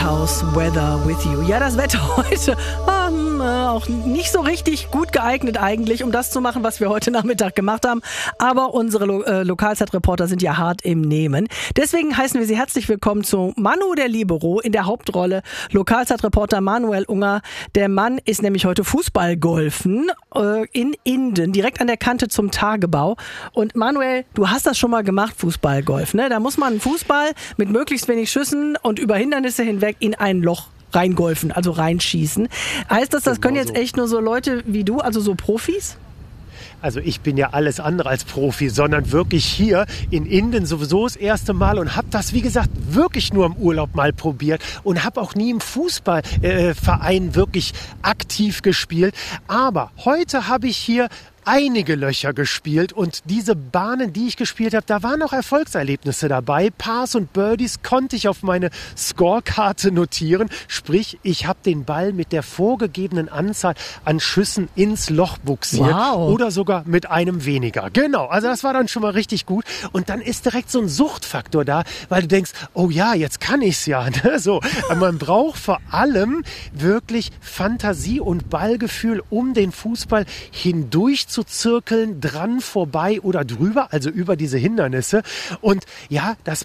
Lighthouse Weather with You. Ja, das Wetter heute auch nicht so richtig gut geeignet eigentlich, um das zu machen, was wir heute Nachmittag gemacht haben. Aber unsere Lokalzeitreporter sind ja hart im Nehmen. Deswegen heißen wir Sie herzlich willkommen zu Manu der Libero in der Hauptrolle. Lokalzeitreporter Manuel Unger. Der Mann ist nämlich heute Fußballgolfen in Inden, direkt an der Kante zum Tagebau. Und Manuel, du hast das schon mal gemacht, Fußballgolf, ne? Da muss man einen Fußball mit möglichst wenig Schüssen und über Hindernisse hinweg in ein Loch reingolfen, also reinschießen. Heißt das, können jetzt echt nur so Leute wie du, also so Profis? Also ich bin ja alles andere als Profi, sondern wirklich hier in Inden sowieso das erste Mal und habe das, wie gesagt, wirklich nur im Urlaub mal probiert und habe auch nie im Fußballverein wirklich aktiv gespielt. Aber heute habe ich hier einige Löcher gespielt und diese Bahnen, die ich gespielt habe, da waren auch Erfolgserlebnisse dabei. Pars und Birdies konnte ich auf meine Scorekarte notieren. Sprich, ich habe den Ball mit der vorgegebenen Anzahl an Schüssen ins Loch buxiert. Wow. Oder sogar mit einem weniger. Genau, also das war dann schon mal richtig gut. Und dann ist direkt so ein Suchtfaktor da, weil du denkst, oh ja, jetzt kann ich's ja. So, man braucht vor allem wirklich Fantasie und Ballgefühl, um den Fußball hindurch zu zirkeln, dran, vorbei oder drüber, also über diese Hindernisse. Und ja, das